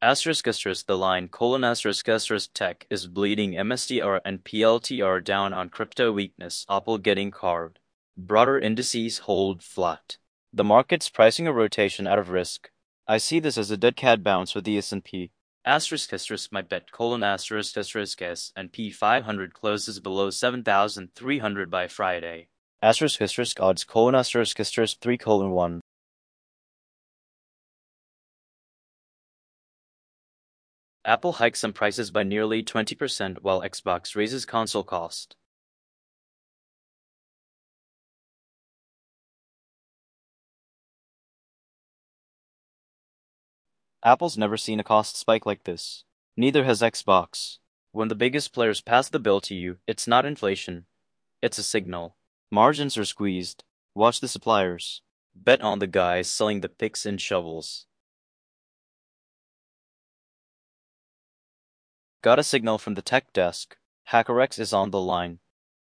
The line *** tech is bleeding MSTR and PLTR down on crypto weakness. Apple getting carved. Broader indices hold flat. The market's pricing a rotation out of risk. I see this as a dead cat bounce with the S&P. My bet S&P 500 closes below 7,300 by Friday. Odds : 3:1. Apple hikes some prices by nearly 20% while Xbox raises console cost. Apple's never seen a cost spike like this. Neither has Xbox. When the biggest players pass the bill to you, it's not inflation. It's a signal. Margins are squeezed. Watch the suppliers. Bet on the guys selling the picks and shovels. Got a signal from the tech desk. HackerX is on the line.